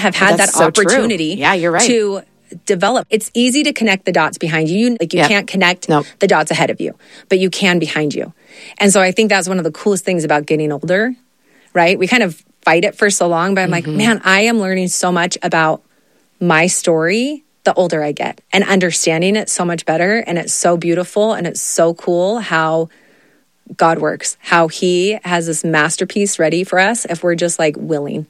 have had that opportunity Yeah, you're right. to develop. It's easy to connect the dots behind you. You can't connect the dots ahead of you, but you can behind you. And so I think that's one of the coolest things about getting older, right? We kind of fight it for so long, but I'm like, man, I am learning so much about my story the older I get and understanding it so much better. And it's so beautiful and it's so cool how God works, how he has this masterpiece ready for us if we're just like willing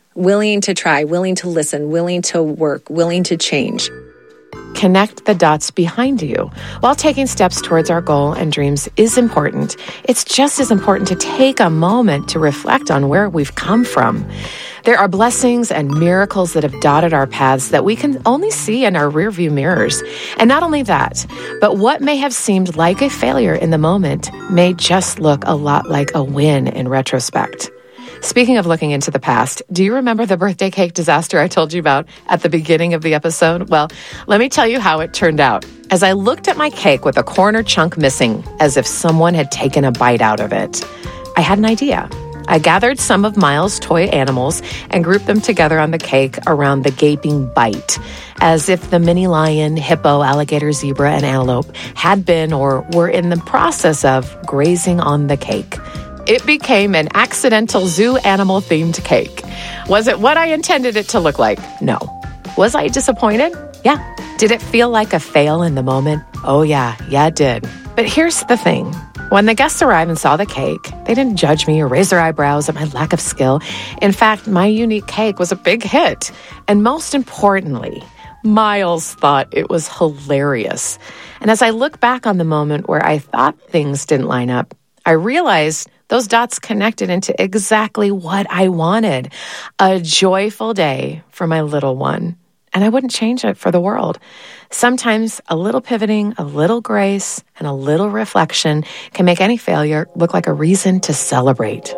to try, willing to listen, willing to work, willing to change. Connect the dots behind you. While taking steps towards our goal and dreams is important, it's just as important to take a moment to reflect on where we've come from. There are blessings and miracles that have dotted our paths that we can only see in our rearview mirrors. And not only that, but what may have seemed like a failure in the moment may just look a lot like a win in retrospect. Speaking of looking into the past, do you remember the birthday cake disaster I told you about at the beginning of the episode? Well, let me tell you how it turned out. As I looked at my cake with a corner chunk missing, as if someone had taken a bite out of it, I had an idea. I gathered some of Miles' toy animals and grouped them together on the cake around the gaping bite, as if the mini lion, hippo, alligator, zebra, and antelope had been or were in the process of grazing on the cake. It became an accidental zoo animal-themed cake. Was it what I intended it to look like? No. Was I disappointed? Yeah. Did it feel like a fail in the moment? Oh, yeah. Yeah, it did. But here's the thing. When the guests arrived and saw the cake, they didn't judge me or raise their eyebrows at my lack of skill. In fact, my unique cake was a big hit. And most importantly, Miles thought it was hilarious. And as I look back on the moment where I thought things didn't line up, I realized those dots connected into exactly what I wanted. A joyful day for my little one. And I wouldn't change it for the world. Sometimes a little pivoting, a little grace, and a little reflection can make any failure look like a reason to celebrate.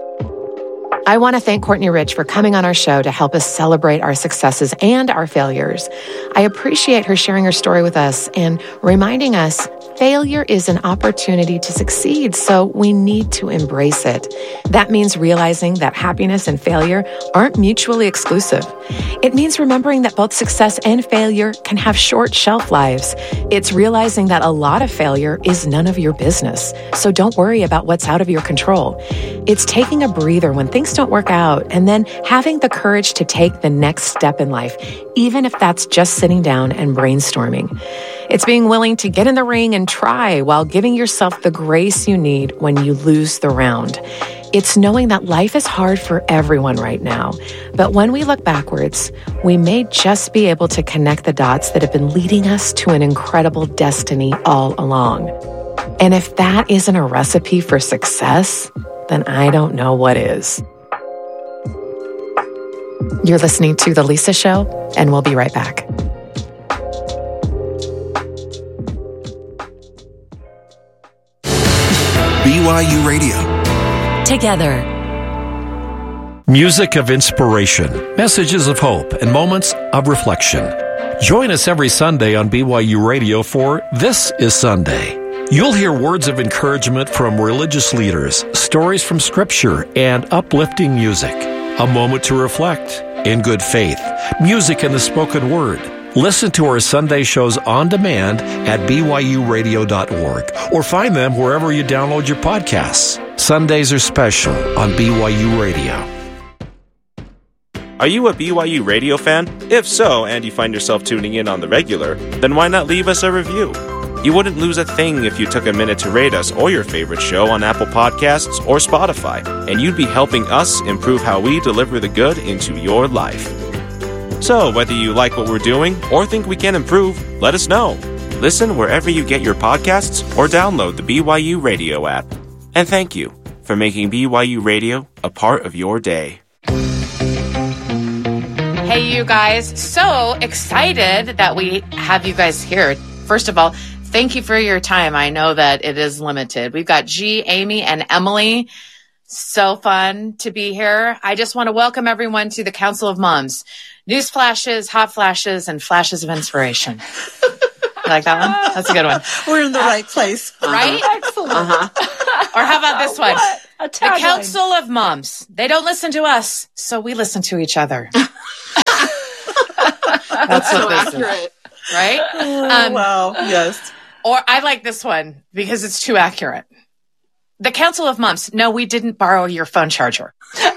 I want to thank Courtney Rich for coming on our show to help us celebrate our successes and our failures. I appreciate her sharing her story with us and reminding us failure is an opportunity to succeed, so we need to embrace it. That means realizing that happiness and failure aren't mutually exclusive. It means remembering that both success and failure can have short shelf lives. It's realizing that a lot of failure is none of your business, so don't worry about what's out of your control. It's taking a breather when things don't work out and then having the courage to take the next step in life, even if that's just sitting down and brainstorming. It's being willing to get in the ring and try while giving yourself the grace you need when you lose the round. It's knowing that life is hard for everyone right now. But when we look backwards, we may just be able to connect the dots that have been leading us to an incredible destiny all along. And if that isn't a recipe for success, then I don't know what is. You're listening to The Lisa Show, and we'll be right back. BYU Radio. Together. Music of inspiration, messages of hope, and moments of reflection. Join us every Sunday on BYU Radio for This is Sunday. You'll hear words of encouragement from religious leaders, stories from Scripture, and uplifting music. A moment to reflect in good faith. Music in the spoken word. Listen to our Sunday shows on demand at byuradio.org or find them wherever you download your podcasts. Sundays are special on BYU Radio. Are you a BYU Radio fan? If so, and you find yourself tuning in on the regular, then why not leave us a review? You wouldn't lose a thing if you took a minute to rate us or your favorite show on Apple Podcasts or Spotify, and you'd be helping us improve how we deliver the good into your life. So, whether you like what we're doing or think we can improve, let us know. Listen wherever you get your podcasts or download the BYU Radio app. And thank you for making BYU Radio a part of your day. Hey, you guys. So excited that we have you guys here. First of all, thank you for your time. I know that it is limited. We've got G, Amy, and Emily. So fun to be here. I just want to welcome everyone to the Council of Moms. News flashes, hot flashes, and flashes of inspiration. You like that one? That's a good one. We're in the right place. Right? Excellent. Or how about this one? The Council of Moms. They don't listen to us, so we listen to each other. That's so what this accurate. is, right? Wow. Yes. Or I like this one because it's too accurate. The Council of Moms. No, we didn't borrow your phone charger.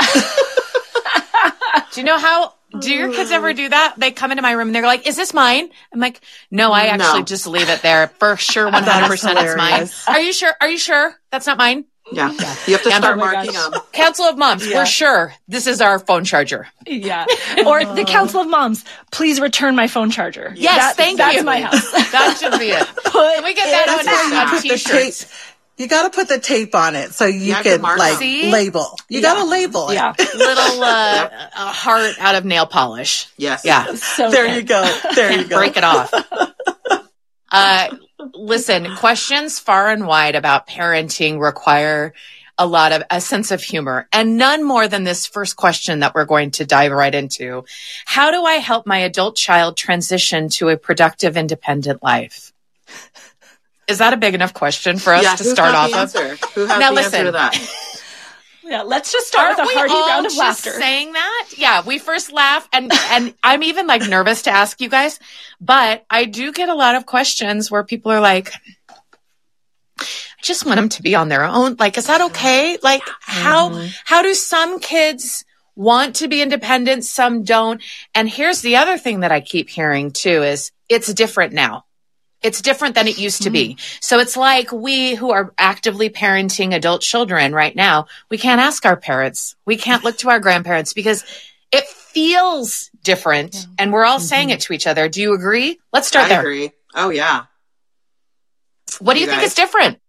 Do your kids ever do that? They come into my room and they're like, is this mine? I'm like, no, I actually just leave it there. For sure, 100% it's mine. Are you sure? Are you sure? That's not mine? Yeah. You have to start marking them. Council of Moms, we're sure this is our phone charger. Yeah. Or the Council of Moms, please return my phone charger. Yes, thank you. That's my house. That should be it. Can we get that on t-shirts? You got to put the tape on it so you can label. You got to label it. Yeah. Little a heart out of nail polish. Yes. Yeah. So there you go. There you go. Break it off. Listen, questions far and wide about parenting require a sense of humor, and none more than this first question that we're going to dive right into. How do I help my adult child transition to a productive, independent life? Is that a big enough question for us to start off of? Who has the answer to that? Yeah, let's just start with a hearty round of laughter. Saying that? Yeah, we first laugh, and I'm even like nervous to ask you guys, but I do get a lot of questions where people are like, I just want them to be on their own. Like, is that okay? Like, how do some kids want to be independent, some don't? And here's the other thing that I keep hearing too is it's different now. It's different than it used to be. So it's like we who are actively parenting adult children right now, we can't ask our parents. We can't look to our grandparents because it feels different. And we're all saying it to each other. Do you agree? Let's start there. I agree. Oh, yeah. What do you think is different?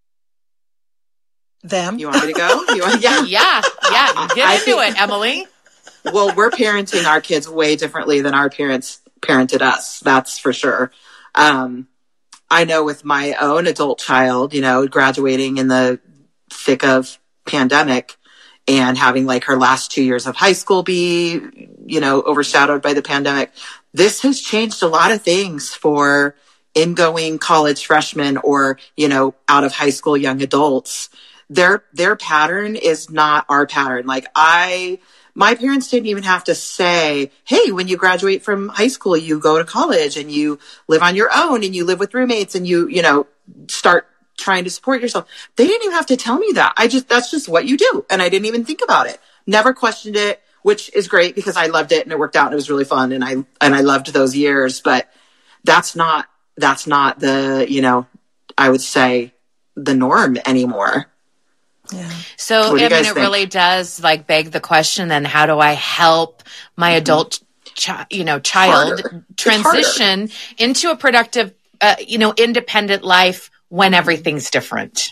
Them. You want me to go? Yeah. Get into it, Emily. Well, we're parenting our kids way differently than our parents parented us. That's for sure. I know with my own adult child, graduating in the thick of pandemic and having like her last 2 years of high school be, overshadowed by the pandemic, this has changed a lot of things for ingoing college freshmen or, out of high school young adults. Their pattern is not our pattern. Like my parents didn't even have to say, hey, when you graduate from high school, you go to college and you live on your own and you live with roommates and you start trying to support yourself. They didn't even have to tell me that. That's just what you do. And I didn't even think about it. Never questioned it, which is great because I loved it and it worked out and it was really fun. And I loved those years, but that's not the, I would say the norm anymore. Yeah. So, it really does beg the question, then how do I help my adult child transition into a productive, independent life when everything's different?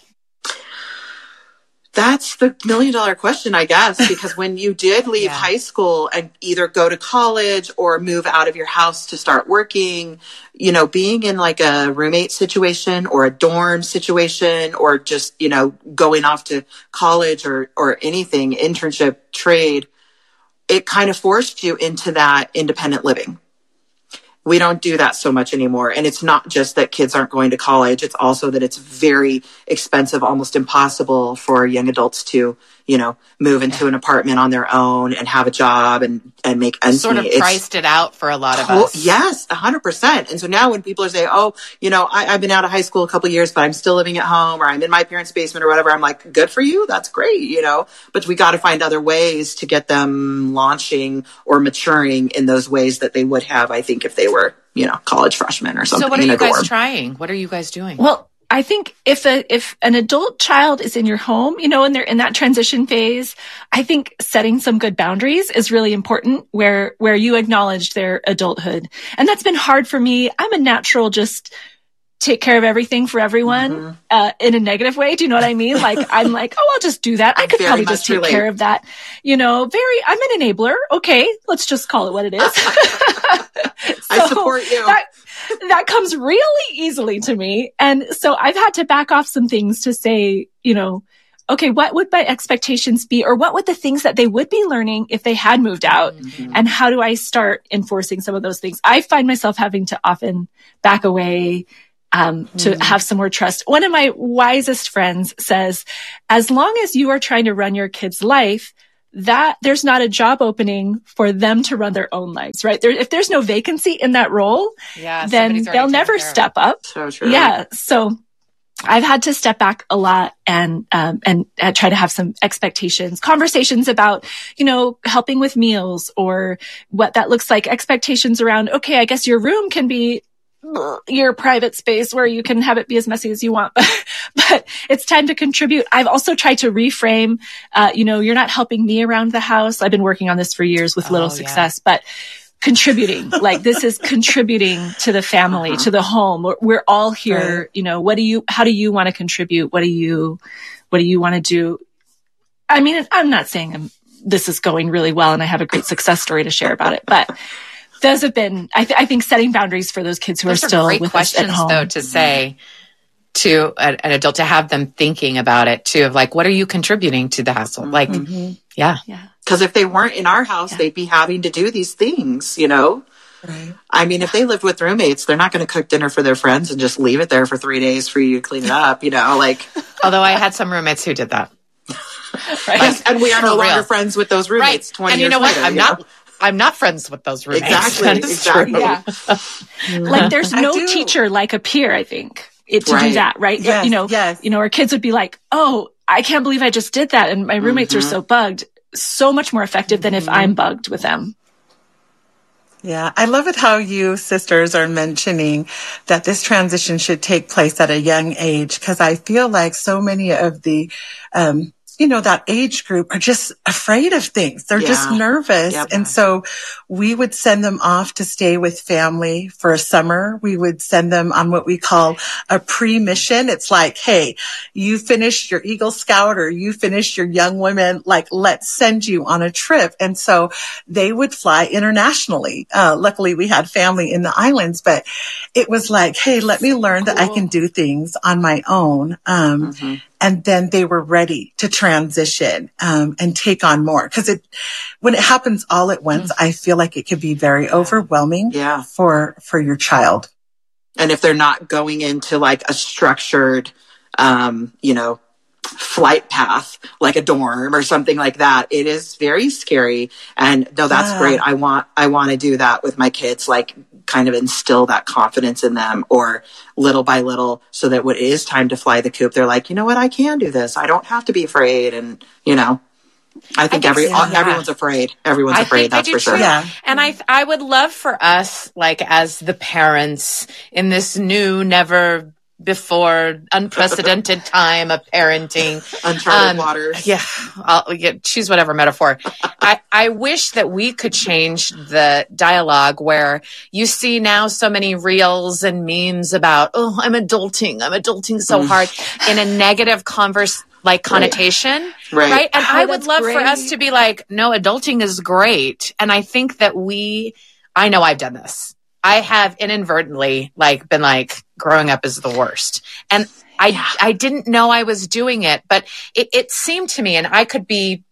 That's the $1 million question, I guess, because when you did leave high school and either go to college or move out of your house to start working, being in like a roommate situation or a dorm situation or just, going off to college or anything, internship, trade, it kind of forced you into that independent living. We don't do that so much anymore. And it's not just that kids aren't going to college. It's also that it's very expensive, almost impossible for young adults to, move into an apartment on their own and have a job and make ends meet. Sort of priced it out for a lot of us. Yes, 100%. And so now when people are saying, I've been out of high school a couple of years, but I'm still living at home or I'm in my parents' basement or whatever, I'm like, good for you. That's great, but we got to find other ways to get them launching or maturing in those ways that they would have, I think, if they were, college freshmen or something. So what are you guys trying? What are you guys doing? Well, I think if an adult child is in your home, and they're in that transition phase, I think setting some good boundaries is really important where you acknowledge their adulthood. And that's been hard for me. I'm a natural just take care of everything for everyone in a negative way. Do you know what I mean? Like, I'm like, I'll just do that. I could probably just take care of that. I'm an enabler. Okay, let's just call it what it is. I support you. That comes really easily to me. And so I've had to back off some things to say, okay, what would my expectations be? Or what would the things that they would be learning if they had moved out? Mm-hmm. And how do I start enforcing some of those things? I find myself having to often back away to have some more trust. One of my wisest friends says, as long as you are trying to run your kid's life, that there's not a job opening for them to run their own lives, right? If there's no vacancy in that role, then they'll never step up. So true. Yeah. So I've had to step back a lot and try to have some expectations, conversations about, helping with meals or what that looks like, expectations around, okay, I guess your room can be your private space where you can have it be as messy as you want, but it's time to contribute. I've also tried to reframe, you're not helping me around the house. I've been working on this for years with little success, but contributing, like this is contributing to the family, to the home. We're all here. Right. How do you want to contribute? What do you want to do? I mean, I'm not saying this is going really well and I have a great success story to share about it, but those have been, I think, setting boundaries for those kids who are still with us at home. Though, to say to an adult, to have them thinking about it too, of like, what are you contributing to the household? Like, yeah. Because if they weren't in our house, they'd be having to do these things, Right. I mean, if they lived with roommates, they're not going to cook dinner for their friends and just leave it there for 3 days for you to clean it up, like. Although I had some roommates who did that. Right. Yes, and we are no longer friends with those roommates 20 years later. And you know what? I'm not friends with those roommates. Exactly. Yeah. Like there's no teacher like a peer, I think, to do that, right? Yes, our kids would be like, oh, I can't believe I just did that. And my roommates are so bugged. So much more effective than if I'm bugged with them. Yeah, I love it how you sisters are mentioning that this transition should take place at a young age, because I feel like so many of the, that age group are just afraid of things. They're just nervous. Yep. And so we would send them off to stay with family for a summer. We would send them on what we call a pre-mission. It's like, hey, you finished your Eagle Scout or you finished your Young Women, like, let's send you on a trip. And so they would fly internationally. Luckily we had family in the islands, but it was like, hey, let me learn that I can do things on my own. And then they were ready to transition and take on more. Because when it happens all at once, I feel like it could be very overwhelming for your child. And if they're not going into like a structured, flight path, like a dorm or something like that, it is very scary. And no, that's great. I want to do that with my kids, like kind of instill that confidence in them, or little by little, so that when it is time to fly the coop, they're like, you know what, I can do this. I don't have to be afraid. And, I think everyone's afraid. Everyone's afraid. That's for sure. Yeah. And I would love for us, like, as the parents in this new, never before unprecedented time of parenting, uncharted waters. Yeah, I'll choose whatever metaphor. I wish that we could change the dialogue where you see now so many reels and memes about, oh, I'm adulting so hard, in a negative connotation, right? And I would love for us to be like, no, adulting is great. And I think that I know I've done this. I have inadvertently been growing up is the worst. And I didn't know I was doing it, but it seemed to me, and I could be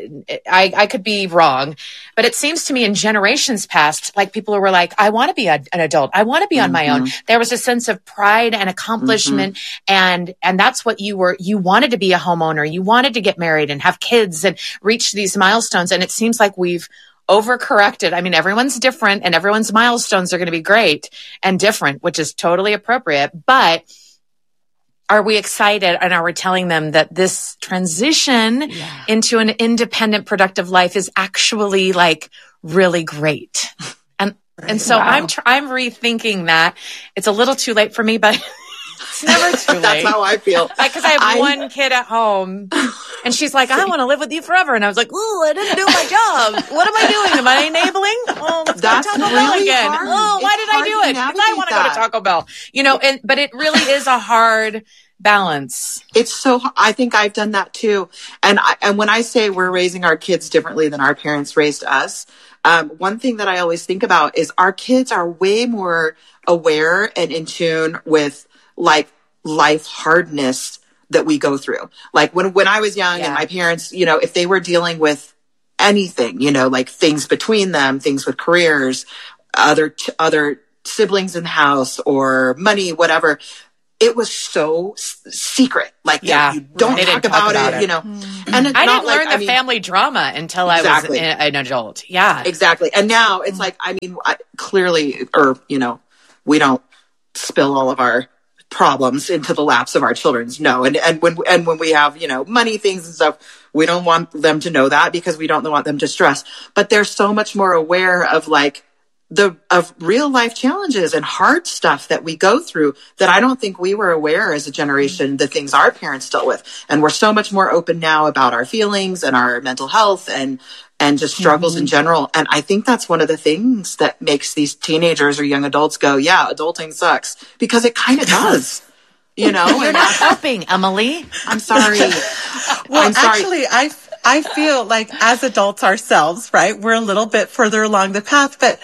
wrong, but it seems to me in generations past, like people who were like, I want to be an adult. I want to be on my own. There was a sense of pride and accomplishment. And that's what you wanted to be a homeowner. You wanted to get married and have kids and reach these milestones. And it seems like we've overcorrected. I mean, everyone's different and everyone's milestones are going to be great and different, which is totally appropriate. But are we excited, and are we telling them that this transition into an independent, productive life is actually really great? And so I'm rethinking that. It's a little too late for me, but it's never too late. That's how I feel. Because I have one kid at home, and she's like, I want to live with you forever. And I was like, ooh, I didn't do my job. What am I doing? Am I enabling? Oh, let's go to Taco Bell again. Hard. Oh, why did I do it? Because I want to go to Taco Bell. But it really is a hard balance. I think I've done that too. And when I say we're raising our kids differently than our parents raised us, one thing that I always think about is our kids are way more aware and in tune with life hardness that we go through. Like when I was young and my parents, if they were dealing with anything, things between them, things with careers, other siblings in the house or money, whatever, it was so secret. Like, you don't talk about it, you know. And it's I not didn't like, learn the family drama until I was an adult. Yeah. Exactly. And now it's like, I mean, clearly, or, you know, we don't spill all of our problems into the laps of our children's. No. And when we have, you know, money things and stuff, we don't want them to know that because we don't want them to stress. But they're so much more aware of like, of real life challenges and hard stuff that we go through that I don't think we were aware as a generation, the things our parents dealt with. And we're so much more open now about our feelings and our mental health and just struggles in general. And I think that's one of the things that makes these teenagers or young adults go, yeah, adulting sucks, because it kind of does. You know, you're not helping, Emily. I'm sorry. Well, I'm sorry. Actually, I feel like as adults ourselves, right, we're a little bit further along the path, but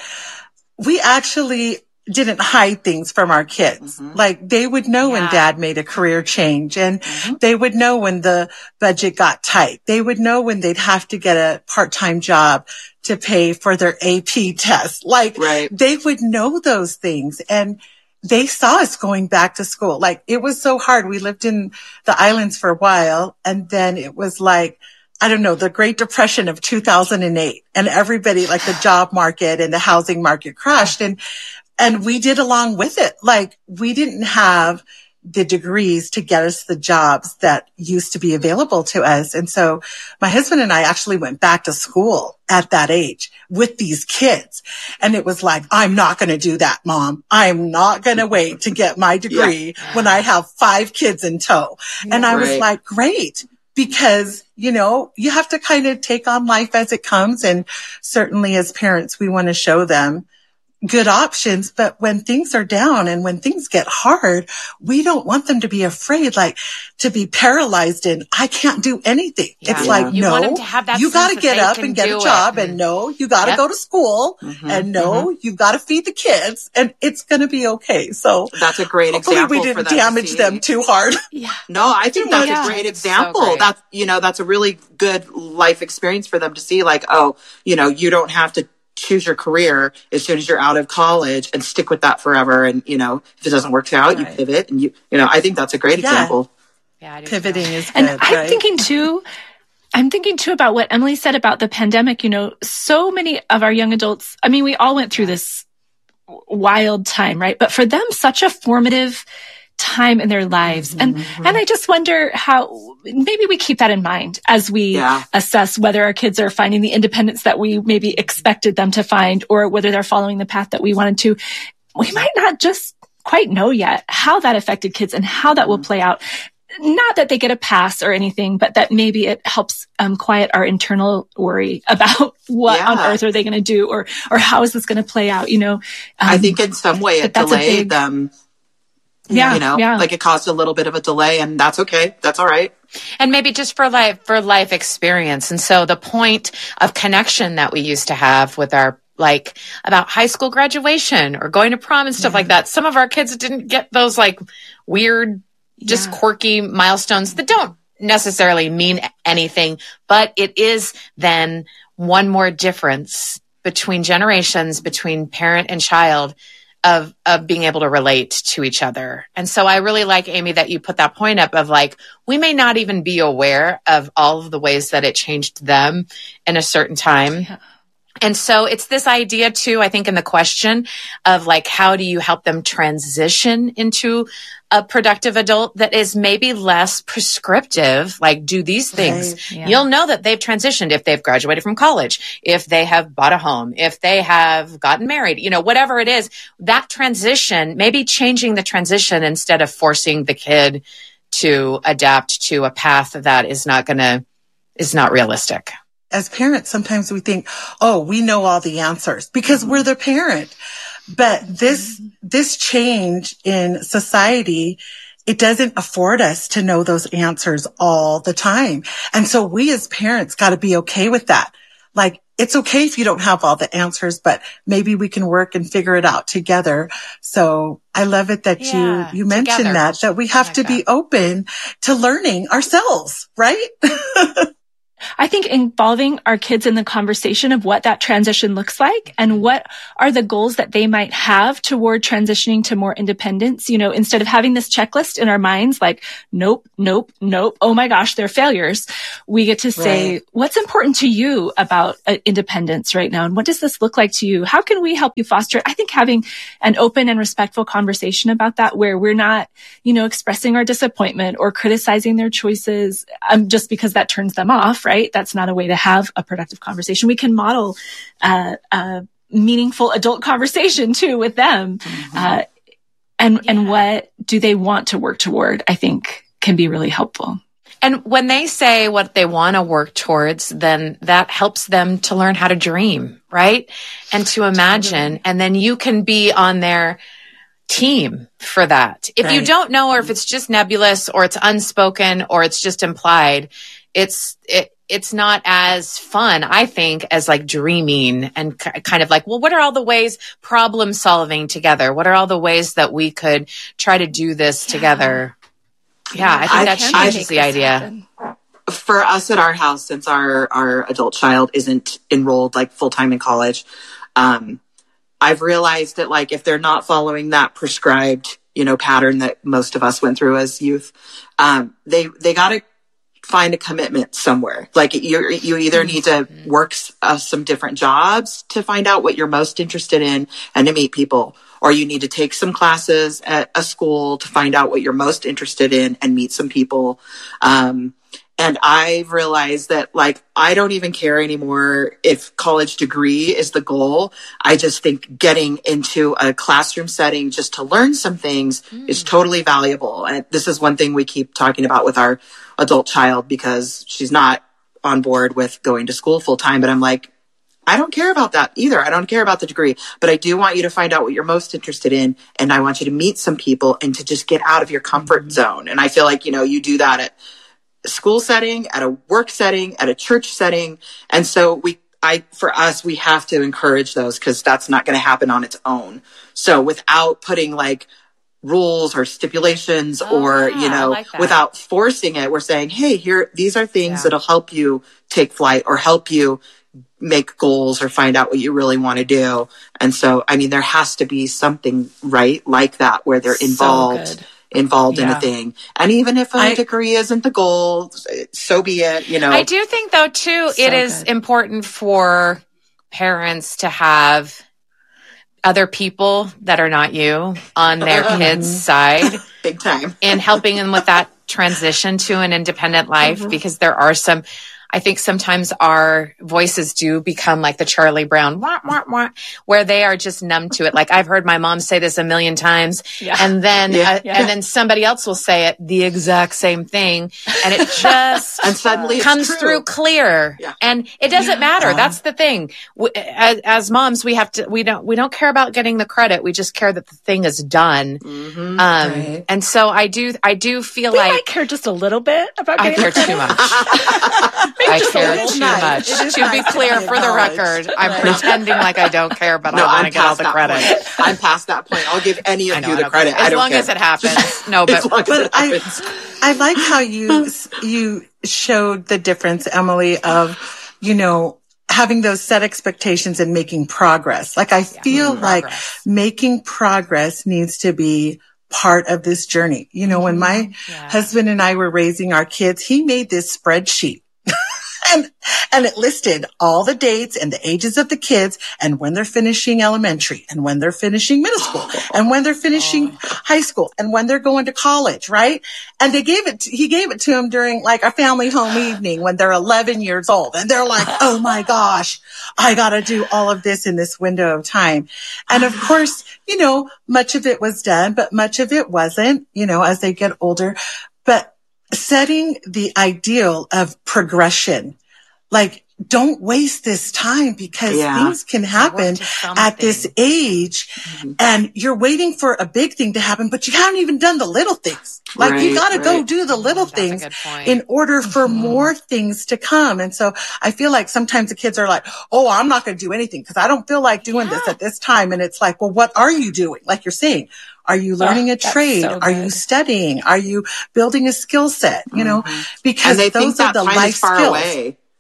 we actually didn't hide things from our kids. Like they would know when dad made a career change, and they would know when the budget got tight. They would know when they'd have to get a part-time job to pay for their AP test. Like they would know those things, and they saw us going back to school. Like it was so hard. We lived in the islands for a while, and then it was like, I don't know, the Great Depression of 2008, and everybody, like the job market and the housing market crashed, and we did along with it. Like we didn't have the degrees to get us the jobs that used to be available to us. And so my husband and I actually went back to school at that age with these kids. And it was like, I'm not going to do that, Mom. I'm not going to wait to get my degree when I have 5 kids in tow. And I was like, great. Because, you know, you have to kind of take on life as it comes. And certainly as parents, we want to show them good options. But when things are down and when things get hard, we don't want them to be afraid, like to be paralyzed and I can't do anything. It's like, you want them to have that you got to sense get that up and get a job, and no, you got to go to school, and no, you've got to feed the kids, and it's going to be okay. So that's a great example. We didn't damage them too hard. No, I think that's a great example. So great. That's, you know, that's a really good life experience for them to see, like, oh, you know, you don't have to choose your career as soon as you're out of college and stick with that forever. And, you know, if it doesn't work out, you pivot, and you know, I think that's a great example. Yeah, pivoting is good. And I'm thinking too about what Emily said about the pandemic. You know, so many of our young adults, I mean, we all went through this wild time, right? But for them, such a formative time in their lives. And I just wonder how maybe we keep that in mind as we assess whether our kids are finding the independence that we maybe expected them to find, or whether they're following the path that we wanted to. We might not just quite know yet how that affected kids and how that will play out. Not that they get a pass or anything, but that maybe it helps quiet our internal worry about what on earth are they going to do, or how is this going to play out? You know, I think in some way it delayed them. You know, like it caused a little bit of a delay, and that's okay. That's all right. And maybe just for life experience. And so the point of connection that we used to have with our, like, about high school graduation or going to prom and stuff like that. Some of our kids didn't get those like weird, just quirky milestones that don't necessarily mean anything, but it is then one more difference between generations, between parent and child, of being able to relate to each other. And so I really like, Amy, that you put that point up of like, we may not even be aware of all of the ways that it changed them in a certain time. Yeah. And so it's this idea too, I think, in the question of like, how do you help them transition into a productive adult that is maybe less prescriptive, like do these things. Right. Yeah. You'll know that they've transitioned if they've graduated from college, if they have bought a home, if they have gotten married, you know, whatever it is, that transition, maybe changing the transition instead of forcing the kid to adapt to a path that is not realistic. As parents, sometimes we think, oh, we know all the answers because we're the parent. But this change in society, it doesn't afford us to know those answers all the time. And so we as parents got to be okay with that. Like, it's okay if you don't have all the answers, but maybe we can work and figure it out together. So I love it that you mentioned that we have to be open to learning ourselves, right? I think involving our kids in the conversation of what that transition looks like and what are the goals that they might have toward transitioning to more independence, instead of having this checklist in our minds, like, nope, nope, nope. Oh my gosh, they're failures. We get to say, what's important to you about independence right now? And what does this look like to you? How can we help you foster it? I think having an open and respectful conversation about that, where we're not, expressing our disappointment or criticizing their choices, just because that turns them off. Right? That's not a way to have a productive conversation. We can model a meaningful adult conversation too with them. And what do they want to work toward, I think can be really helpful. And when they say what they want to work towards, then that helps them to learn how to dream, right? And to imagine. And then you can be on their team for that. If you don't know, or if it's just nebulous or it's unspoken or it's just implied, it's not as fun, I think, as like dreaming and kind of like, well, what are all the ways problem solving together? What are all the ways that we could try to do this together? Yeah, I think that changes the idea. For us at our house, since our adult child isn't enrolled like full time in college, I've realized that like if they're not following that prescribed, pattern that most of us went through as youth, they got to find a commitment somewhere. Like you either need to work some different jobs to find out what you're most interested in and to meet people, or you need to take some classes at a school to find out what you're most interested in and meet some people. And I've realized that like, I don't even care anymore if college degree is the goal. I just think getting into a classroom setting just to learn some things is totally valuable. And this is one thing we keep talking about with our adult child, because she's not on board with going to school full time. But I'm like, I don't care about that either. I don't care about the degree, but I do want you to find out what you're most interested in. And I want you to meet some people and to just get out of your comfort zone. And I feel like, you do that at school setting, at a work setting, at a church setting. And so for us, we have to encourage those, because that's not going to happen on its own. So without putting like rules or stipulations without forcing it, we're saying, hey, these are things that'll help you take flight or help you make goals or find out what you really want to do. And so, I mean, there has to be something like that where they're involved in a thing. And even if a degree isn't the goal, so be it, I do think though too, it is important for parents to have other people that are not you on their kids' side. Big time. In helping them with that transition to an independent life, because there are I think sometimes our voices do become like the Charlie Brown, wah, wah, wah, where they are just numb to it. Like I've heard my mom say this a million times, and then somebody else will say it the exact same thing, and it just and suddenly comes through clear. Yeah. And it doesn't matter. That's the thing. As moms, we don't care about getting the credit. We just care that the thing is done. And so I do feel we like might care just a little bit about. I care too much. I care too much. To be clear, for the record, I'm pretending like I don't care, but I want to get all the credit. I'm past that point. I'll give any of you the credit. As long as it happens. No, but I like how you showed the difference, Emily, of, having those set expectations and making progress. Like I feel like making progress needs to be part of this journey. When my husband and I were raising our kids, he made this spreadsheet. And it listed all the dates and the ages of the kids and when they're finishing elementary and when they're finishing middle school and when they're finishing high school and when they're going to college, right? And he gave it to them during like a family home evening when they're 11 years old. And they're like, oh my gosh, I got to do all of this in this window of time. And of course, much of it was done, but much of it wasn't, as they get older. But setting the ideal of progression, like don't waste this time because things can happen at this age and you're waiting for a big thing to happen, but you haven't even done the little things. Like you got to go do the little things in order for more things to come. And so I feel like sometimes the kids are like, oh, I'm not going to do anything because I don't feel like doing this at this time. And it's like, well, what are you doing? Like you're saying, are you learning a trade? Are you studying? Are you building a skill set? Because and they those think are the time life is far skills. Away.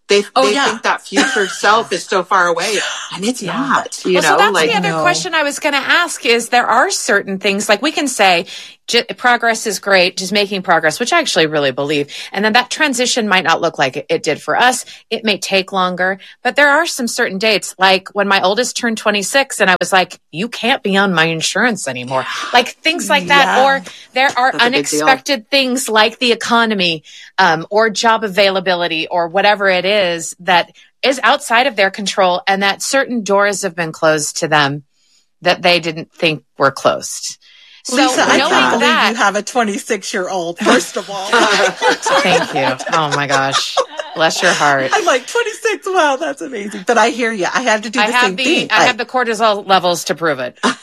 They think that future self is so far away, and it's not. So that's the other question I was going to ask is there are certain things like we can say progress is great, just making progress, which I actually really believe. And then that transition might not look like it did for us. It may take longer, but there are some certain dates, like when my oldest turned 26 and I was like, you can't be on my insurance anymore. Like things like that. Or there are unexpected things like the economy, or job availability or whatever it is that is outside of their control, and that certain doors have been closed to them that they didn't think were closed. So Lisa, I can't believe you have a 26-year-old, first of all. Thank you. Oh my gosh. Bless your heart. I'm like, 26, wow, that's amazing. But I hear you. I have to do the same thing. I have the cortisol levels to prove it. But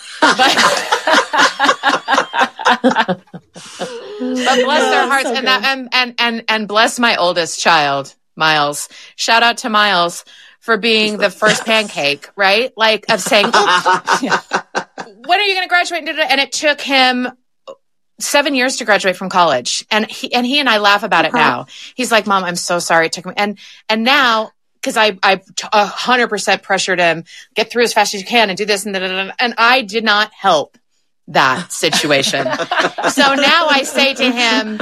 bless their hearts. So and bless my oldest child, Miles. Shout out to Miles for being the first pancake, right? Like of saying, when are you going to graduate? And it took him 7 years to graduate from college. And he and I laugh about it now. He's like, Mom, I'm so sorry it took me. And now, because I 100% pressured him, get through as fast as you can and do this and that. And I did not help that situation. So now I say to him,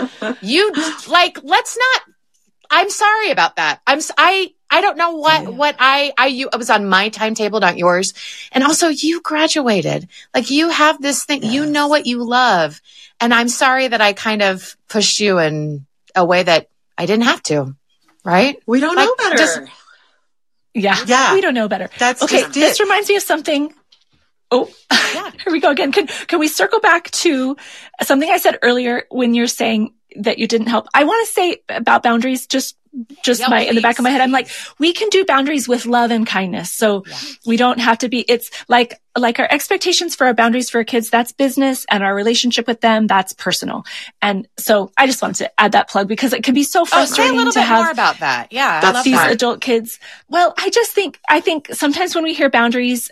I'm sorry about that. I don't know what I was on my timetable, not yours. And also you graduated. Like you have this thing, you know what you love. And I'm sorry that I kind of pushed you in a way that I didn't have to. Right? We don't know better. Yeah. We don't know better. That's okay. This reminds me of something. Oh, here we go again. Can we circle back to something I said earlier when you're saying that you didn't help? I want to say about boundaries, just in the back of my head, I'm like, we can do boundaries with love and kindness. So we don't have to be, it's like our expectations for our boundaries for our kids, that's business, and our relationship with them, that's personal. And so I just wanted to add that plug because it can be so frustrating say a little to bit have more about that. Yeah. That's these adult kids. Well, I think sometimes when we hear boundaries,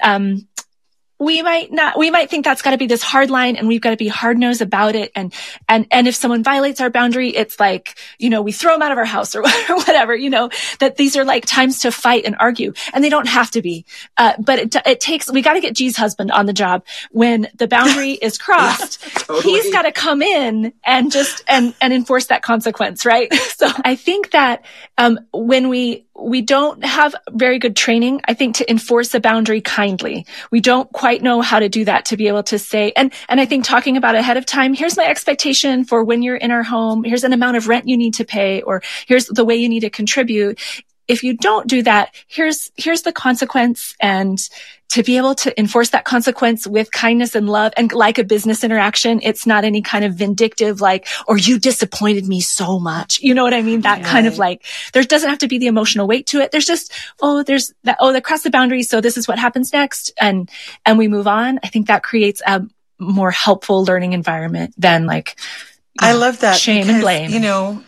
we might think that's got to be this hard line and we've got to be hard nosed about it. And if someone violates our boundary, it's like, we throw them out of our house or whatever, that these are like times to fight and argue, and they don't have to be. But it takes, we got to get G's husband on the job when the boundary is crossed. Totally. He's got to come in and just, and enforce that consequence. Right. So I think that, when we don't have very good training, I think, to enforce a boundary kindly. We don't quite know how to do that, to be able to say, and I think talking about ahead of time, here's my expectation for when you're in our home, here's an amount of rent you need to pay, or here's the way you need to contribute. If you don't do that, here's the consequence, and to be able to enforce that consequence with kindness and love, and like a business interaction, it's not any kind of vindictive, like, or you disappointed me so much. You know what I mean? That kind of like, there doesn't have to be the emotional weight to it. There's just, they crossed the boundary. So this is what happens next. And we move on. I think that creates a more helpful learning environment than like, I love that. Shame because, and blame.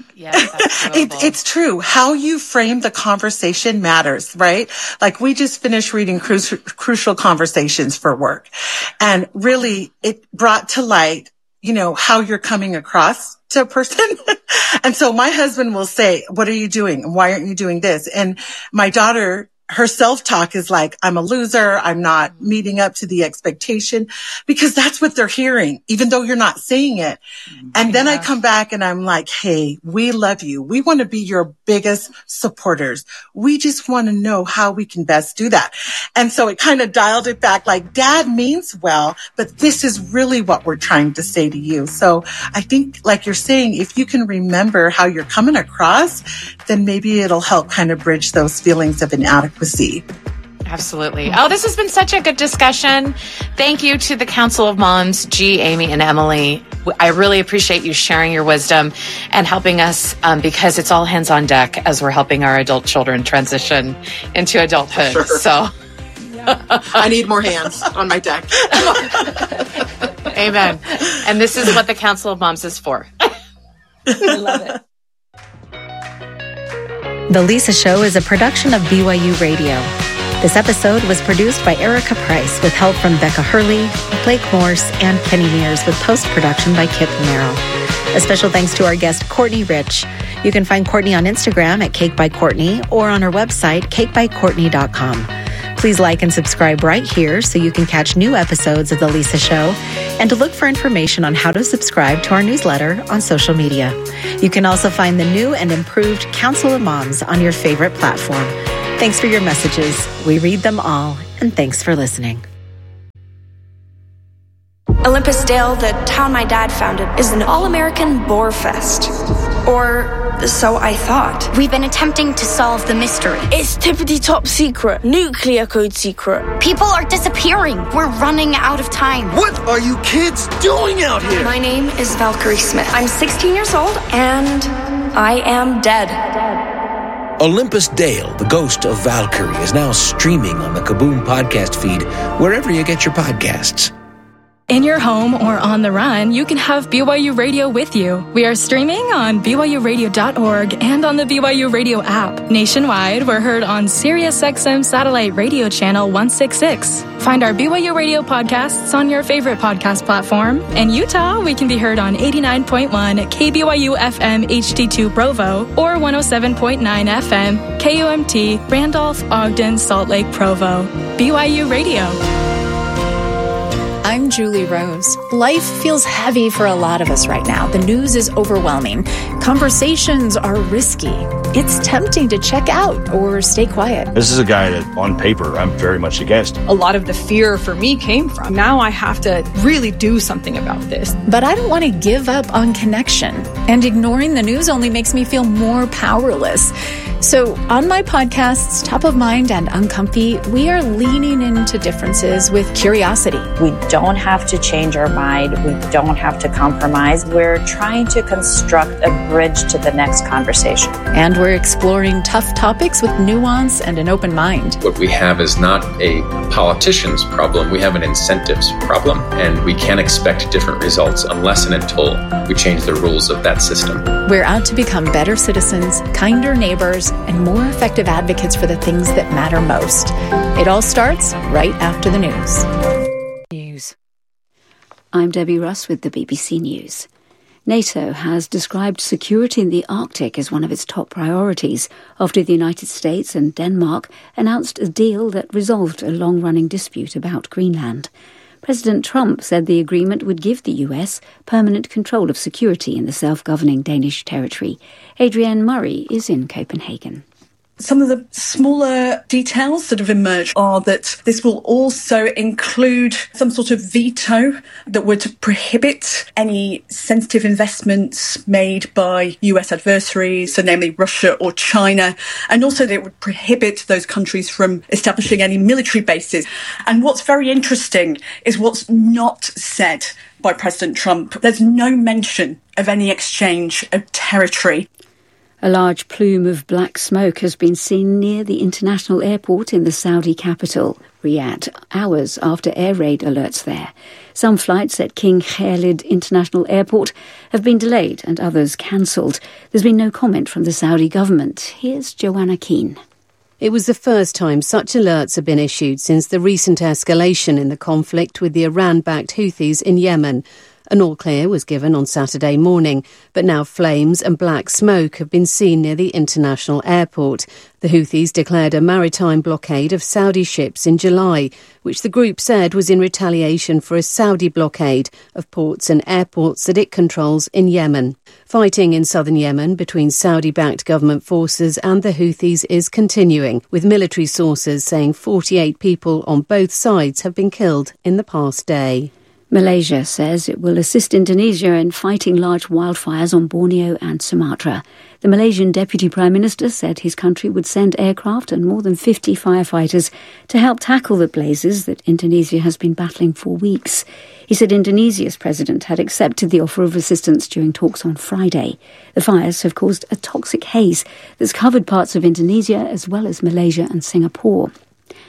It's true. How you frame the conversation matters, right? Like we just finished reading Crucial Conversations for Work. And really it brought to light, how you're coming across to a person. And so my husband will say, what are you doing? Why aren't you doing this? And my daughter, her self-talk is like, I'm a loser. I'm not meeting up to the expectation, because that's what they're hearing, even though you're not saying it. And then I come back and I'm like, hey, we love you. We want to be your biggest supporters. We just want to know how we can best do that. And so it kind of dialed it back, like Dad means well, but this is really what we're trying to say to you. So I think, like you're saying, if you can remember how you're coming across, then maybe it'll help kind of bridge those feelings of inadequacy. Absolutely. Oh, this has been such a good discussion. Thank you to the Council of Moms, G, Amy, and Emily. I really appreciate you sharing your wisdom and helping us, because it's all hands on deck as we're helping our adult children transition into adulthood. Sure. So I need more hands on my deck. Amen. And this is what the Council of Moms is for. I love it. The Lisa Show is a production of BYU Radio. This episode was produced by Erica Price with help from Becca Hurley, Blake Morse, and Kenny Mears with post-production by Kip Merrill. A special thanks to our guest, Courtney Rich. You can find Courtney on Instagram at Cake by Courtney or on her website, cakebycourtney.com. Please like and subscribe right here so you can catch new episodes of The Lisa Show and to look for information on how to subscribe to our newsletter on social media. You can also find the new and improved Council of Moms on your favorite platform. Thanks for your messages. We read them all, and thanks for listening. Olympus Dale, the town my dad founded, is an all-American boar fest. Or so I thought. We've been attempting to solve the mystery. It's tippity top secret. Nuclear code secret. People are disappearing. We're running out of time. What are you kids doing out here? My name is Valkyrie Smith. I'm 16 years old, and I am dead. Olympus Dale, the ghost of Valkyrie, is now streaming on the Kaboom podcast feed, wherever you get your podcasts. In your home or on the run, you can have BYU Radio with you. We are streaming on BYURadio.org and on the BYU Radio app. Nationwide, we're heard on SiriusXM Satellite Radio Channel 166. Find our BYU Radio podcasts on your favorite podcast platform. In Utah, we can be heard on 89.1 KBYU FM HD2 Provo or 107.9 FM KUMT Randolph, Ogden, Salt Lake, Provo. BYU Radio. I'm Julie Rose. Life feels heavy for a lot of us right now. The news is overwhelming. Conversations are risky. It's tempting to check out or stay quiet. This is a guy that, on paper, I'm very much against. A lot of the fear for me came from, now I have to really do something about this. But I don't want to give up on connection. And ignoring the news only makes me feel more powerless. So on my podcasts, Top of Mind and Uncomfy, we are leaning into differences with curiosity. We don't have to change our mind. We don't have to compromise. We're trying to construct a bridge to the next conversation. And we're exploring tough topics with nuance and an open mind. What we have is not a politician's problem. We have an incentives problem. And we can't expect different results unless and until we change the rules of that system. We're out to become better citizens, kinder neighbors, and more effective advocates for the things that matter most. It all starts right after the news. I'm Debbie Russ with the BBC News. NATO has described security in the Arctic as one of its top priorities after the United States and Denmark announced a deal that resolved a long-running dispute about Greenland. President Trump said the agreement would give the US permanent control of security in the self-governing Danish territory. Adrienne Murray is in Copenhagen. Some of the smaller details that have emerged are that this will also include some sort of veto that would prohibit any sensitive investments made by US adversaries, so namely Russia or China, and also that it would prohibit those countries from establishing any military bases. And what's very interesting is what's not said by President Trump. There's no mention of any exchange of territory. A large plume of black smoke has been seen near the international airport in the Saudi capital, Riyadh, hours after air raid alerts there. Some flights at King Khalid International Airport have been delayed and others cancelled. There's been no comment from the Saudi government. Here's Joanna Keane. It was the first time such alerts have been issued since the recent escalation in the conflict with the Iran-backed Houthis in Yemen. An all-clear was given on Saturday morning, but now flames and black smoke have been seen near the international airport. The Houthis declared a maritime blockade of Saudi ships in July, which the group said was in retaliation for a Saudi blockade of ports and airports that it controls in Yemen. Fighting in southern Yemen between Saudi-backed government forces and the Houthis is continuing, with military sources saying 48 people on both sides have been killed in the past day. Malaysia says it will assist Indonesia in fighting large wildfires on Borneo and Sumatra. The Malaysian Deputy Prime Minister said his country would send aircraft and more than 50 firefighters to help tackle the blazes that Indonesia has been battling for weeks. He said Indonesia's president had accepted the offer of assistance during talks on Friday. The fires have caused a toxic haze that's covered parts of Indonesia as well as Malaysia and Singapore.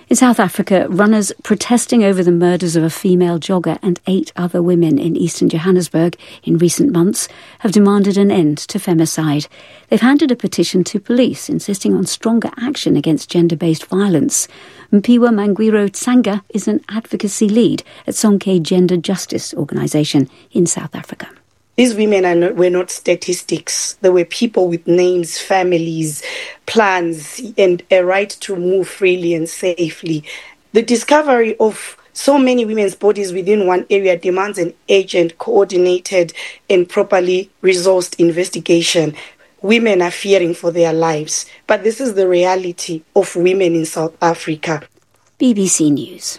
In South Africa, runners protesting over the murders of a female jogger and 8 other women in eastern Johannesburg in recent months have demanded an end to femicide. They've handed a petition to police insisting on stronger action against gender-based violence. Mpiwa Mangwiro Tsanga is an advocacy lead at Sonke Gender Justice Organisation in South Africa. These women were not statistics. They were people with names, families, plans, and a right to move freely and safely. The discovery of so many women's bodies within one area demands an urgent, coordinated, and properly resourced investigation. Women are fearing for their lives, but this is the reality of women in South Africa. BBC News.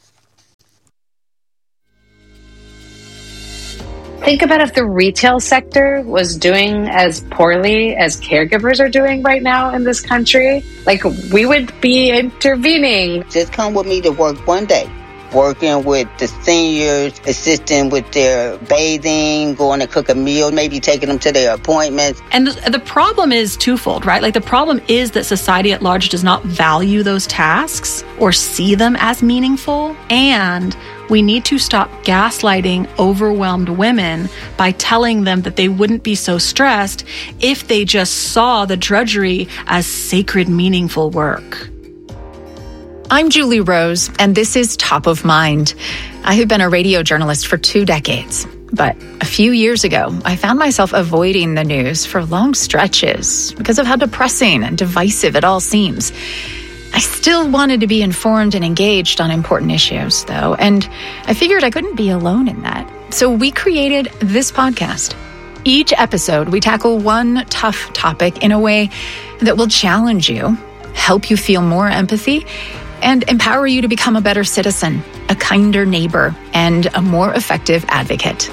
Think about if the retail sector was doing as poorly as caregivers are doing right now in this country. Like, we would be intervening. Just come with me to work one day, working with the seniors, assisting with their bathing, going to cook a meal, maybe taking them to their appointments. And the problem is twofold, right? Like, the problem is that society at large does not value those tasks or see them as meaningful. And we need to stop gaslighting overwhelmed women by telling them that they wouldn't be so stressed if they just saw the drudgery as sacred, meaningful work. I'm Julie Rose, and this is Top of Mind. I have been a radio journalist for 2 decades, but a few years ago, I found myself avoiding the news for long stretches because of how depressing and divisive it all seems. I still wanted to be informed and engaged on important issues, though, and I figured I couldn't be alone in that. So we created this podcast. Each episode, we tackle one tough topic in a way that will challenge you, help you feel more empathy, and empower you to become a better citizen, a kinder neighbor, and a more effective advocate.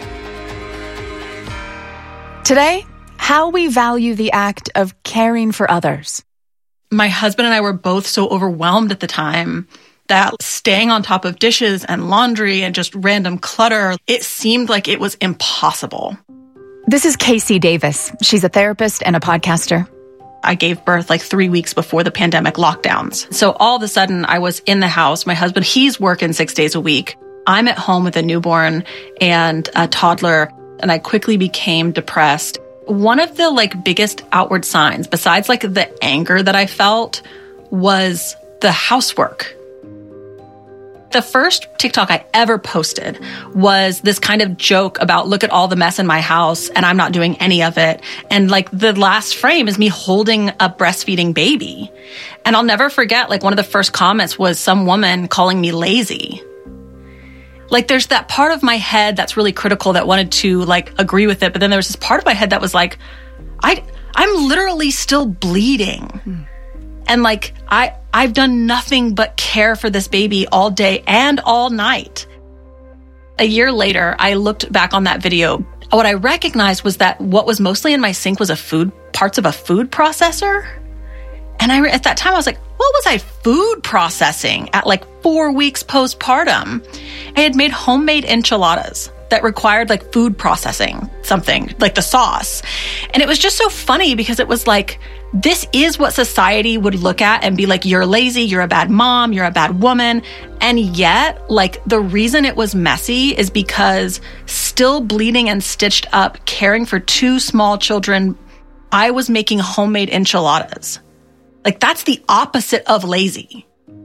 Today, how we value the act of caring for others. My husband and I were both so overwhelmed at the time that staying on top of dishes and laundry and just random clutter, it seemed like it was impossible. This is Casey Davis. She's a therapist and a podcaster. I gave birth like 3 weeks before the pandemic lockdowns. So all of a sudden I was in the house. My husband, he's working 6 days a week. I'm at home with a newborn and a toddler, and I quickly became depressed. One of the biggest outward signs, besides the anger that I felt, was the housework. The first TikTok I ever posted was this kind of joke about, look at all the mess in my house and I'm not doing any of it. And the last frame is me holding a breastfeeding baby. And I'll never forget, one of the first comments was some woman calling me lazy. There's that part of my head that's really critical that wanted to agree with it. But then there was this part of my head that was I'm literally still bleeding. And I've done nothing but care for this baby all day and all night. A year later, I looked back on that video. What I recognized was that what was mostly in my sink was parts of a food processor. And at that time, I was like, what was I food processing at 4 weeks postpartum? I had made homemade enchiladas that required food processing, something like the sauce. And it was just so funny because it was this is what society would look at and be like, you're lazy, you're a bad mom, you're a bad woman. And yet, the reason it was messy is because still bleeding and stitched up, caring for 2 small children, I was making homemade enchiladas. That's the opposite of lazy.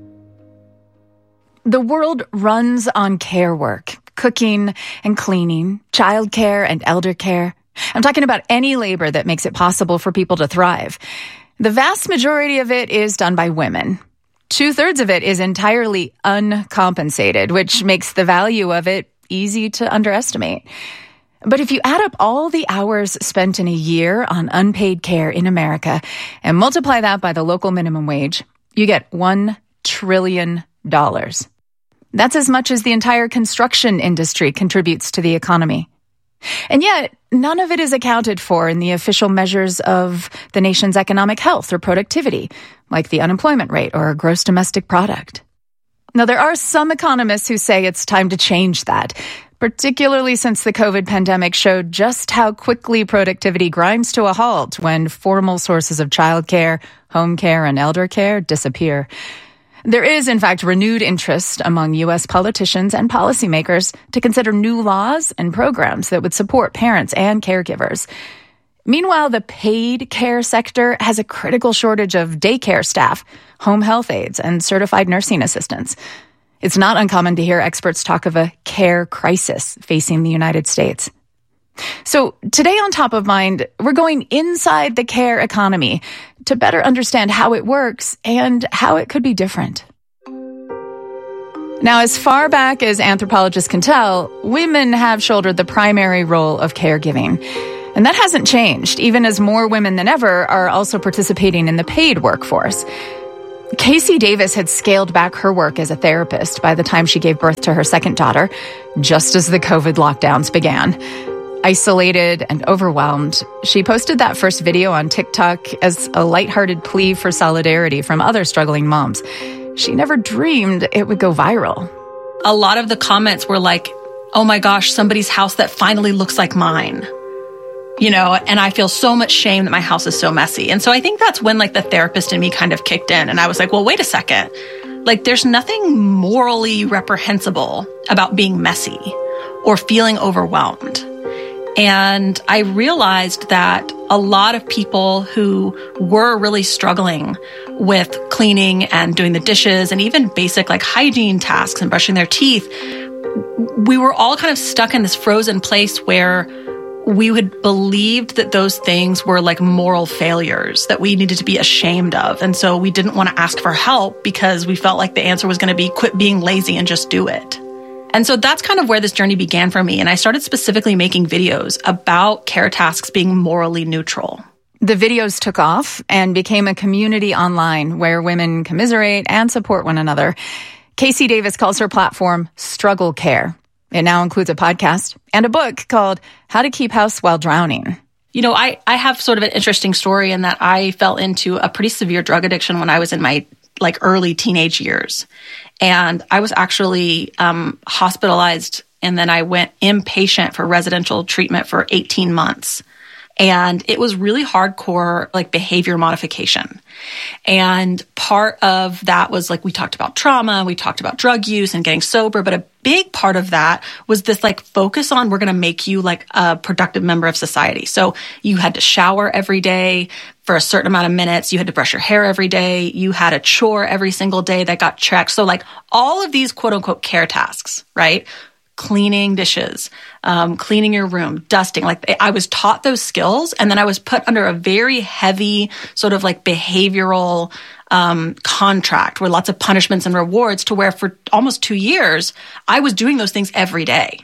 The world runs on care work, cooking and cleaning, childcare and elder care. I'm talking about any labor that makes it possible for people to thrive. The vast majority of it is done by women. 2/3 of it is entirely uncompensated, which makes the value of it easy to underestimate. But if you add up all the hours spent in a year on unpaid care in America and multiply that by the local minimum wage, you get $1 trillion. That's as much as the entire construction industry contributes to the economy. And yet, none of it is accounted for in the official measures of the nation's economic health or productivity, like the unemployment rate or gross domestic product. Now, there are some economists who say it's time to change that, particularly since the COVID pandemic showed just how quickly productivity grinds to a halt when formal sources of childcare, home care, and elder care disappear. There is, in fact, renewed interest among U.S. politicians and policymakers to consider new laws and programs that would support parents and caregivers. Meanwhile, the paid care sector has a critical shortage of daycare staff, home health aides, and certified nursing assistants. It's not uncommon to hear experts talk of a care crisis facing the United States. So today on Top of Mind, we're going inside the care economy to better understand how it works and how it could be different. Now, as far back as anthropologists can tell, women have shouldered the primary role of caregiving. And that hasn't changed, even as more women than ever are also participating in the paid workforce. Casey Davis had scaled back her work as a therapist by the time she gave birth to her second daughter, just as the COVID lockdowns began. Isolated and overwhelmed, she posted that first video on TikTok as a lighthearted plea for solidarity from other struggling moms. She never dreamed it would go viral. A lot of the comments were like, oh my gosh, somebody's house that finally looks like mine. You know, and I feel so much shame that my house is so messy. And so I think that's when like the therapist in me kind of kicked in. And I was like, well, wait a second. Like there's nothing morally reprehensible about being messy or feeling overwhelmed. And I realized that a lot of people who were really struggling with cleaning and doing the dishes and even basic like hygiene tasks and brushing their teeth, we were all kind of stuck in this frozen place where we had believed that those things were like moral failures that we needed to be ashamed of. And so we didn't want to ask for help because we felt like the answer was going to be quit being lazy and just do it. And so that's kind of where this journey began for me. And I started specifically making videos about care tasks being morally neutral. The videos took off and became a community online where women commiserate and support one another. Casey Davis calls her platform Struggle Care. It now includes a podcast and a book called How to Keep House While Drowning. You know, I have sort of an interesting story in that I fell into a pretty severe drug addiction when I was in my like early teenage years. And I was actually hospitalized, and then I went inpatient for residential treatment for 18 months. And it was really hardcore, like behavior modification. And part of that was like, we talked about trauma, we talked about drug use and getting sober. But a big part of that was this like focus on, we're going to make you like a productive member of society. So you had to shower every day for a certain amount of minutes. You had to brush your hair every day. You had a chore every single day that got checked. So like all of these quote unquote care tasks, right? Cleaning dishes, cleaning your room, dusting. Like I was taught those skills, and then I was put under a very heavy sort of like behavioral contract with lots of punishments and rewards, to where for almost 2 years, I was doing those things every day.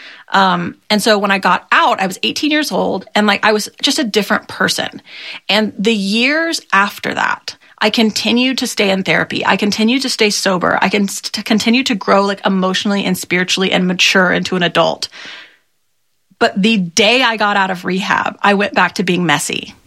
And so when I got out, I was 18 years old, and like I was just a different person. And the years after that, I continued to stay in therapy. I continued to stay sober. I can continue to grow like emotionally and spiritually and mature into an adult. But the day I got out of rehab, I went back to being messy.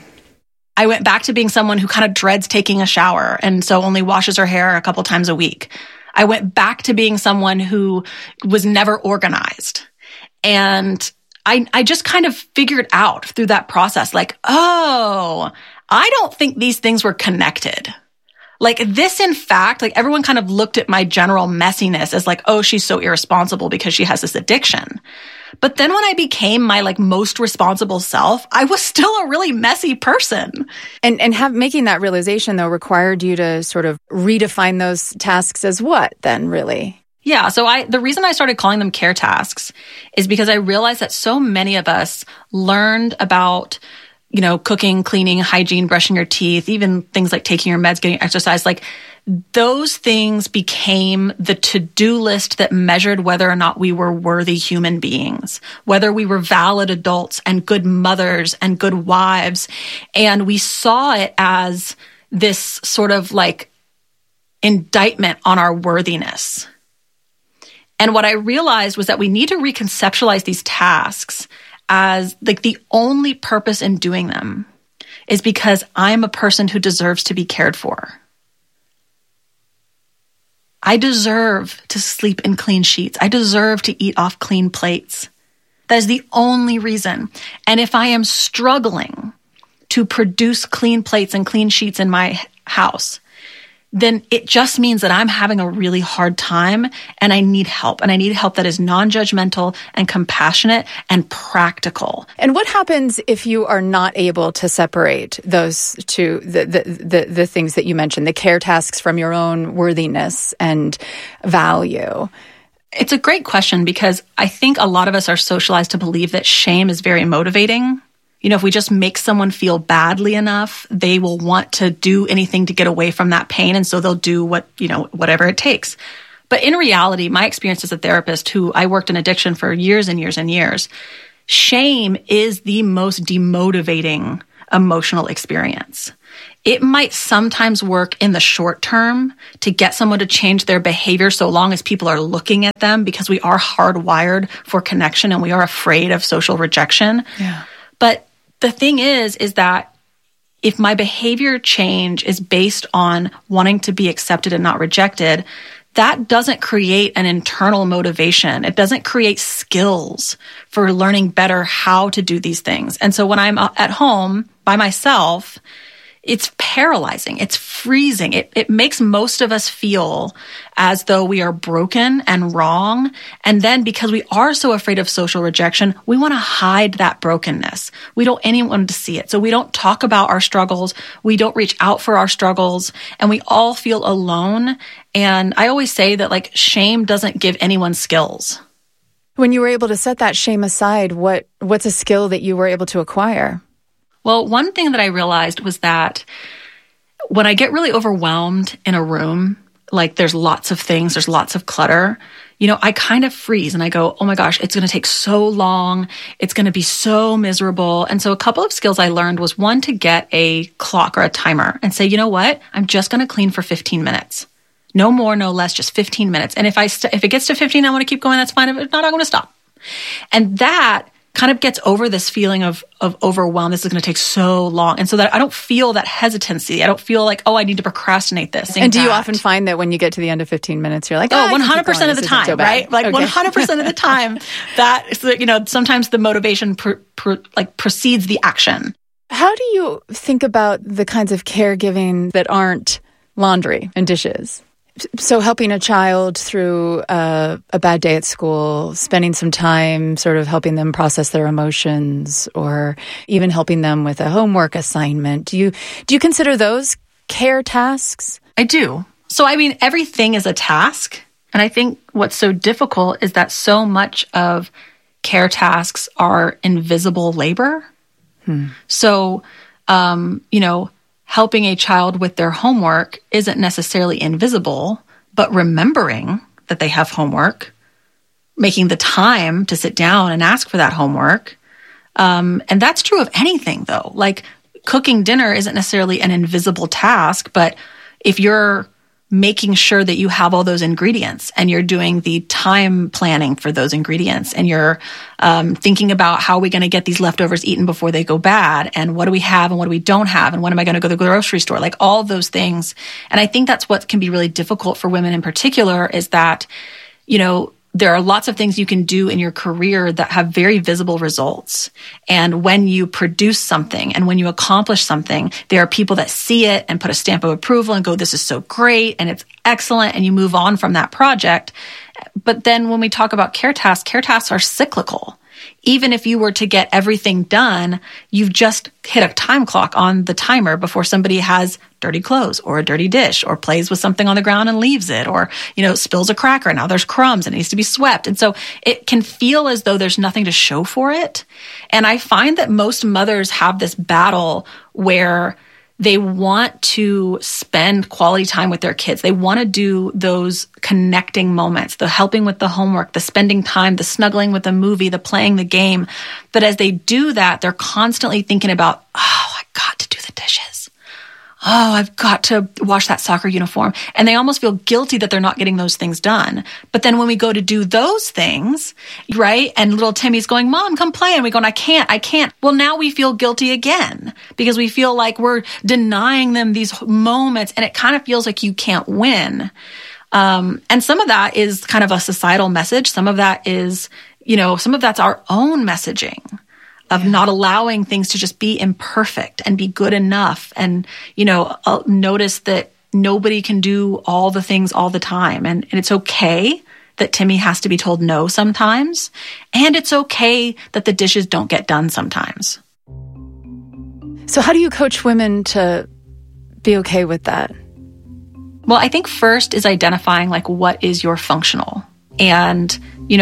I went back to being someone who kind of dreads taking a shower and so only washes her hair a couple times a week. I went back to being someone who was never organized. And I just kind of figured out through that process, like, oh, I don't think these things were connected. Like this, in fact, like everyone kind of looked at my general messiness as like, oh, she's so irresponsible because she has this addiction. But then when I became my like most responsible self, I was still a really messy person. And making that realization though required you to sort of redefine those tasks as what then really? Yeah. So the reason I started calling them care tasks is because I realized that so many of us learned about, you know, cooking, cleaning, hygiene, brushing your teeth, even things like taking your meds, getting exercise, like those things became the to-do list that measured whether or not we were worthy human beings, whether we were valid adults and good mothers and good wives. And we saw it as this sort of like indictment on our worthiness. And what I realized was that we need to reconceptualize these tasks as like the only purpose in doing them is because I'm a person who deserves to be cared for. I deserve to sleep in clean sheets. I deserve to eat off clean plates. That is the only reason. And if I am struggling to produce clean plates and clean sheets in my house, then it just means that I'm having a really hard time and I need help. And I need help that is non-judgmental and compassionate and practical. And what happens if you are not able to separate those two, the things that you mentioned, the care tasks from your own worthiness and value? It's a great question because I think a lot of us are socialized to believe that shame is very motivating. You know, if we just make someone feel badly enough, they will want to do anything to get away from that pain. And so they'll do whatever it takes. But in reality, my experience as a therapist who I worked in addiction for years and years and years, shame is the most demotivating emotional experience. It might sometimes work in the short term to get someone to change their behavior so long as people are looking at them because we are hardwired for connection and we are afraid of social rejection. Yeah. But the thing is that if my behavior change is based on wanting to be accepted and not rejected, that doesn't create an internal motivation. It doesn't create skills for learning better how to do these things. And so when I'm at home by myself, it's paralyzing. It's freezing. It makes most of us feel as though we are broken and wrong. And then because we are so afraid of social rejection, we want to hide that brokenness. We don't want anyone to see it. So we don't talk about our struggles. We don't reach out for our struggles. And we all feel alone. And I always say that shame doesn't give anyone skills. When you were able to set that shame aside, what's a skill that you were able to acquire? Well, one thing that I realized was that when I get really overwhelmed in a room, there's lots of things, there's lots of clutter, I kind of freeze and I go, oh my gosh, it's going to take so long. It's going to be so miserable. And so a couple of skills I learned was one, to get a clock or a timer and say, you know what? I'm just going to clean for 15 minutes. No more, no less, just 15 minutes. And if it gets to 15, I want to keep going, that's fine. If not, I'm going to stop. And that kind of gets over this feeling of overwhelm. This is going to take so long. And so that I don't feel that hesitancy. I don't feel like, I need to procrastinate this. And do you often find that when you get to the end of 15 minutes, you're like, 100% of the time, so right? 100% of the time that, sometimes the motivation precedes the action. How do you think about the kinds of caregiving that aren't laundry and dishes? So helping a child through a bad day at school, spending some time sort of helping them process their emotions, or even helping them with a homework assignment. Do you consider those care tasks? I do. So, everything is a task. And I think what's so difficult is that so much of care tasks are invisible labor. So, helping a child with their homework isn't necessarily invisible, but remembering that they have homework, making the time to sit down and ask for that homework. And that's true of anything, though. Cooking dinner isn't necessarily an invisible task, but if you're making sure that you have all those ingredients and you're doing the time planning for those ingredients and you're thinking about how are we going to get these leftovers eaten before they go bad, and what do we have and what do we don't have, and when am I going to go to the grocery store, all of those things. And I think that's what can be really difficult for women in particular, is that, there are lots of things you can do in your career that have very visible results. And when you produce something and when you accomplish something, there are people that see it and put a stamp of approval and go, this is so great and it's excellent, and you move on from that project. But then when we talk about care tasks are cyclical. Even if you were to get everything done, you've just hit a time clock on the timer before somebody has dirty clothes or a dirty dish or plays with something on the ground and leaves it, or, spills a cracker. Now there's crumbs and it needs to be swept. And so it can feel as though there's nothing to show for it. And I find that most mothers have this battle where they want to spend quality time with their kids. They want to do those connecting moments, the helping with the homework, the spending time, the snuggling with the movie, the playing the game. But as they do that, they're constantly thinking about, I got to do the dishes. I've got to wash that soccer uniform. And they almost feel guilty that they're not getting those things done. But then when we go to do those things, right, and little Timmy's going, Mom, come play. And we go, I can't. Well, now we feel guilty again because we feel like we're denying them these moments, and it kind of feels like you can't win. And some of that is kind of a societal message. Some of that is, some of that's our own messaging of not allowing things to just be imperfect and be good enough. And, notice that nobody can do all the things all the time. And it's okay that Timmy has to be told no sometimes. And it's okay that the dishes don't get done sometimes. So how do you coach women to be okay with that? Well, I think first is identifying like what is your functional, and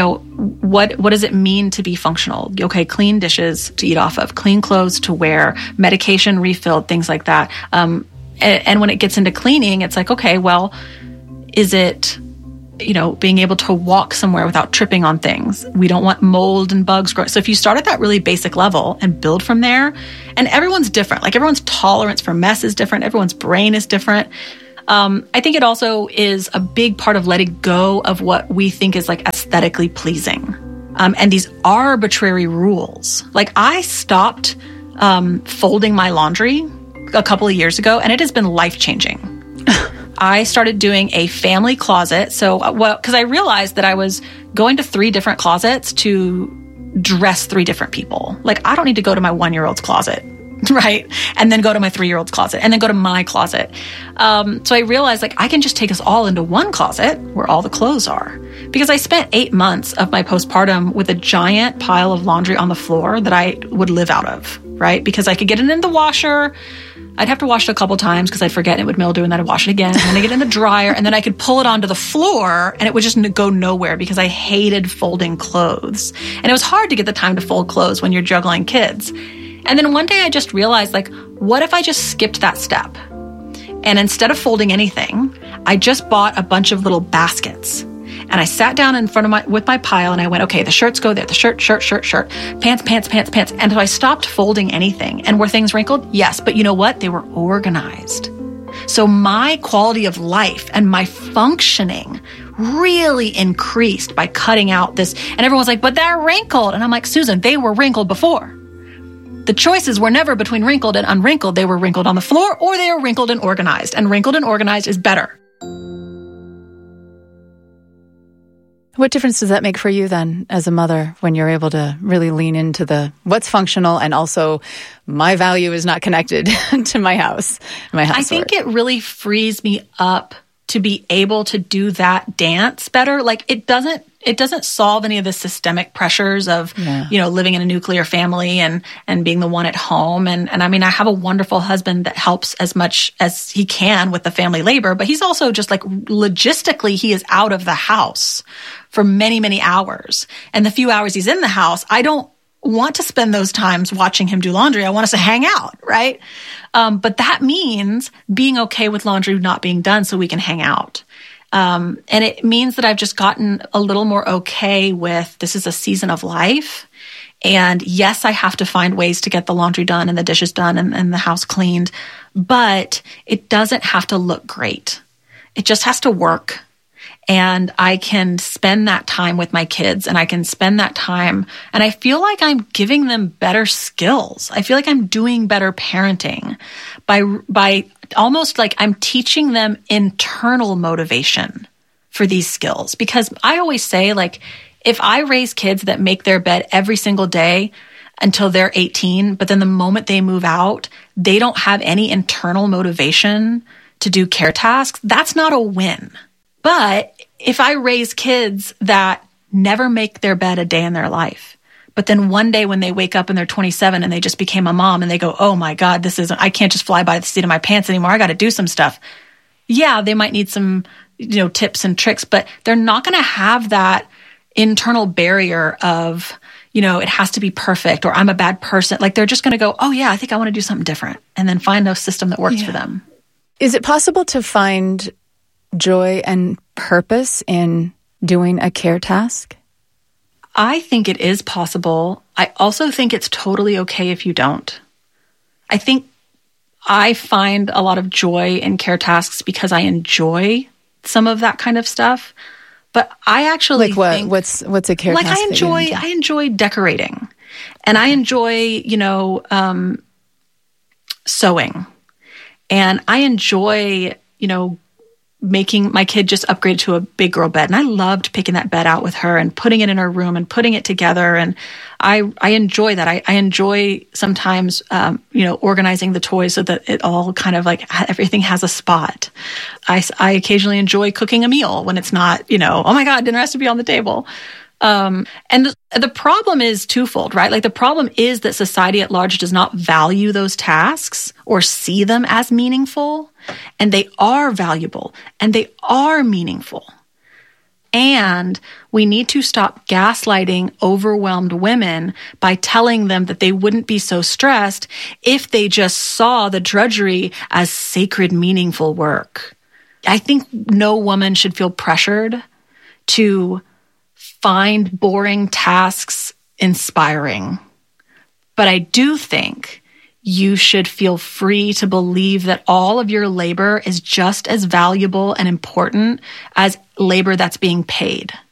what does it mean to be functional? Okay, clean dishes to eat off of, clean clothes to wear, medication refilled, things like that. And when it gets into cleaning, it's like, okay, well, is it being able to walk somewhere without tripping on things? We don't want mold and bugs growing. So if you start at that really basic level and build from there, and everyone's different, like everyone's tolerance for mess is different, everyone's brain is different. I think it also is a big part of letting go of what we think is like aesthetically pleasing. And these arbitrary rules. Like I stopped folding my laundry a couple of years ago, and it has been life-changing. I started doing a family closet. So, because I realized that I was going to 3 different closets to dress 3 different people. Like, I don't need to go to my 1-year-old's closet, right? And then go to my 3-year-old's closet, and then go to my closet. So I realized, like, I can just take us all into one closet where all the clothes are. Because I spent 8 months of my postpartum with a giant pile of laundry on the floor that I would live out of, right? Because I could get it in the washer. I'd have to wash it a couple times because I'd forget and it would mildew, and then I'd wash it again. And then I'd get it in the dryer, and then I could pull it onto the floor, and it would just go nowhere because I hated folding clothes. And it was hard to get the time to fold clothes when you're juggling kids. And then one day I just realized, like, what if I just skipped that step? And instead of folding anything, I just bought a bunch of little baskets. And I sat down in front of with my pile, and I went, okay, the shirts go there, the shirt, pants, pants, pants, pants. And so I stopped folding anything. And were things wrinkled? Yes. But you know what? They were organized. So my quality of life and my functioning really increased by cutting out this. And everyone's like, but they're wrinkled. And I'm like, Susan, they were wrinkled before. The choices were never between wrinkled and unwrinkled. They were wrinkled on the floor, or they were wrinkled and organized. And wrinkled and organized is better. What difference does that make for you then as a mother when you're able to really lean into what's functional, and also my value is not connected to my house, my housework? I think it really frees me up to be able to do that dance better. Like it doesn't solve any of the systemic pressures of, living in a nuclear family and being the one at home. And I mean, I have a wonderful husband that helps as much as he can with the family labor, but he's also just like logistically, he is out of the house for many, many hours. And the few hours he's in the house, I don't want to spend those times watching him do laundry. I want us to hang out, right? But that means being okay with laundry not being done so we can hang out. And it means that I've just gotten a little more okay with this is a season of life. And yes, I have to find ways to get the laundry done and the dishes done and the house cleaned, but it doesn't have to look great. It just has to work. And I can spend that time with my kids, and I can spend that time, and I feel like I'm giving them better skills. I feel like I'm doing better parenting by almost like I'm teaching them internal motivation for these skills. Because I always say, like, if I raise kids that make their bed every single day until they're 18, but then the moment they move out, they don't have any internal motivation to do care tasks, that's not a win. But if I raise kids that never make their bed a day in their life, but then one day when they wake up and they're 27 and they just became a mom and they go, oh my God, I can't just fly by the seat of my pants anymore. I got to do some stuff. Yeah, they might need some, tips and tricks, but they're not going to have that internal barrier of, it has to be perfect or I'm a bad person. Like they're just going to go, oh yeah, I think I want to do something different, and then find a system that works for them. Is it possible to find joy and purpose in doing a care task? I think it is possible. I also think it's totally okay if you don't. I think I find a lot of joy in care tasks because I enjoy some of that kind of stuff. But I actually like what? think, what's a care task? Like I enjoy decorating, and I enjoy sewing, and I enjoy making my kid just upgrade to a big girl bed. And I loved picking that bed out with her and putting it in her room and putting it together. And I enjoy that. I enjoy sometimes, organizing the toys so that it all kind of like everything has a spot. I occasionally enjoy cooking a meal when it's not, oh my God, dinner has to be on the table. And the problem is twofold, right? Like the problem is that society at large does not value those tasks or see them as meaningful, and they are valuable and they are meaningful. And we need to stop gaslighting overwhelmed women by telling them that they wouldn't be so stressed if they just saw the drudgery as sacred, meaningful work. I think no woman should feel pressured to find boring tasks inspiring. But I do think you should feel free to believe that all of your labor is just as valuable and important as labor that's being paid.